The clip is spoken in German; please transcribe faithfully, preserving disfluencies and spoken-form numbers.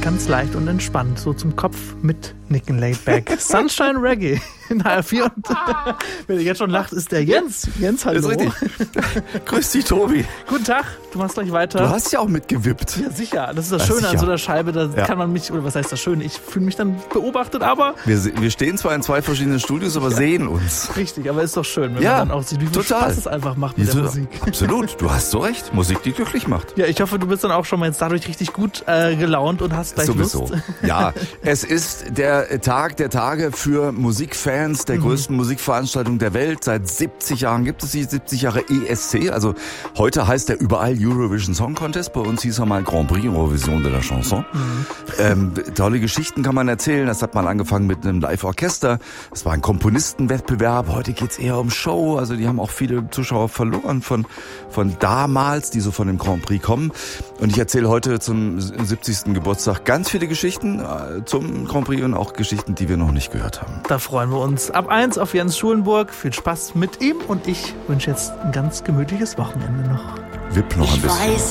ganz leicht und entspannt, so zum Kopf mit Nicken laid back. Sunshine Reggae in H R vier. Und wenn ihr jetzt schon lacht, ist der Jens. Jens, hallo. Das ist richtig. Grüß dich, Tobi. Guten Tag, du machst gleich weiter. Du hast ja auch mitgewippt. Ja, sicher. Das ist das Ja, Schöne sicher. an so einer Scheibe. Da Ja. kann man mich, oder was heißt das Schöne? Ich fühle mich dann beobachtet, aber... Wir, wir stehen zwar in zwei verschiedenen Studios, aber ja. sehen uns. Richtig, aber ist doch schön, wenn Ja, man dann auch sieht, wie viel total. Spaß es einfach macht mit Ja, der Musik. Absolut, du hast so recht. Musik, die glücklich macht. Ja, ich hoffe, du bist dann auch schon mal jetzt dadurch richtig gut äh, gelaunt und hast gleich Sowieso. Lust. Ja, es ist der Tag der Tage für Musikfans der mhm. größten Musikveranstaltung der Welt. Seit siebzig Jahren gibt es die siebzig Jahre E S C. Also heute heißt er überall Eurovision Song Contest. Bei uns hieß er mal Grand Prix Eurovision de la Chanson. Mhm. Ähm, tolle Geschichten kann man erzählen. Das hat mal angefangen mit einem Live-Orchester. Das war ein Komponistenwettbewerb. Heute geht's eher um Show. Also die haben auch viele Zuschauer verloren von, von damals, die so von dem Grand Prix kommen. Und ich erzähle heute zum siebzigsten Geburtstag ganz viele Geschichten äh, zum Grand Prix und auch Geschichten, die wir noch nicht gehört haben. Da freuen wir uns. Ab eins auf Jens Schulenburg. Viel Spaß mit ihm und ich wünsche jetzt ein ganz gemütliches Wochenende noch. Wipp noch ein Ich bisschen. weiß,